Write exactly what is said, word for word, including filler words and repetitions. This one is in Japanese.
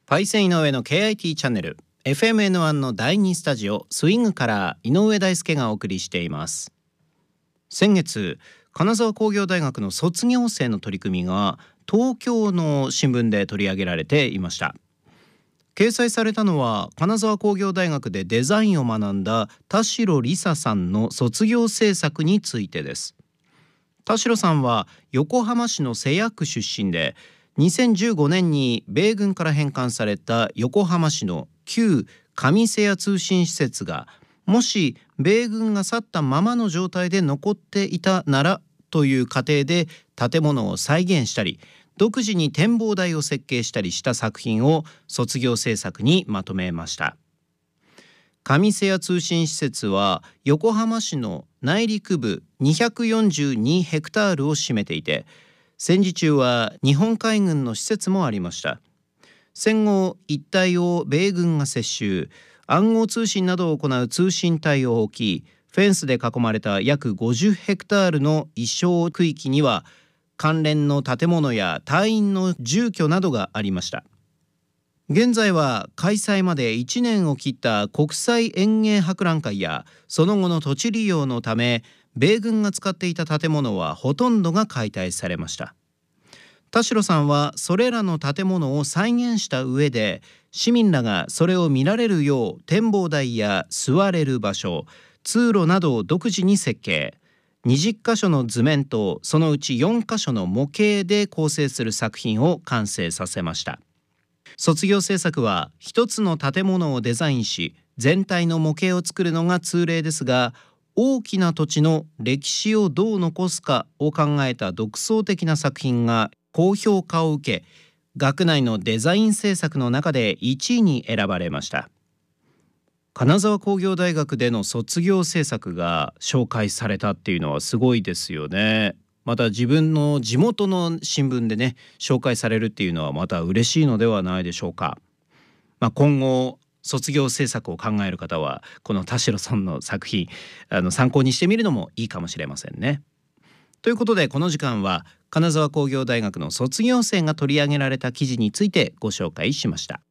パイセン井上の ケーアイティー チャンネル エフエムエヌワン のだいにスタジオスイングから井上大輔がお送りしています。先月金沢工業大学の卒業生の取り組みが東京の新聞で取り上げられていました。掲載されたのは金沢工業大学でデザインを学んだ田代理沙さんの卒業制作についてです。田代さんは横浜市の瀬谷区出身で、にせんじゅうごねんに米軍から返還された横浜市の旧上瀬谷通信施設がもし米軍が去ったままの状態で残っていたならという過程で建物を再現したり、独自に展望台を設計したりした作品を卒業制作にまとめました。上瀬谷通信施設は横浜市の内陸部にひゃくよんじゅうにヘクタールを占めていて、戦時中は日本海軍の施設もありました。戦後一帯を米軍が接収、暗号通信などを行う通信帯を置き、フェンスで囲まれた約ごじゅうヘクタールの意匠区域には関連の建物や隊員の住居などがありました。現在は開催までいちねんを切った国際園芸博覧会やその後の土地利用のため、米軍が使っていた建物はほとんどが解体されました。田代さんはそれらの建物を再現した上で、市民らがそれを見られるよう展望台や座れる場所、通路などを独自に設計、にじゅっかしょの図面とそのうちよんかしょの模型で構成する作品を完成させました。卒業制作は一つの建物をデザインし全体の模型を作るのが通例ですが、大きな土地の歴史をどう残すかを考えた独創的な作品が高評価を受け、学内のデザイン制作の中でいちいに選ばれました。金沢工業大学での卒業制作が紹介されたっていうのはすごいですよね。また自分の地元の新聞でね紹介されるっていうのはまた嬉しいのではないでしょうか。まあ、今後卒業制作を考える方はこの田代さんの作品あの参考にしてみるのもいいかもしれませんね。ということでこの時間は金沢工業大学の卒業生が取り上げられた記事についてご紹介しました。